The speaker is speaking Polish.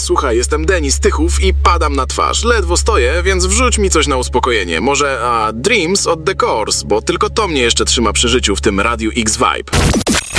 Słuchaj, jestem Denis Tychów i padam na twarz. Ledwo stoję, więc wrzuć mi coś na uspokojenie. Może Dreams od The Course, bo tylko to mnie jeszcze trzyma przy życiu w tym Radiu X Vibe.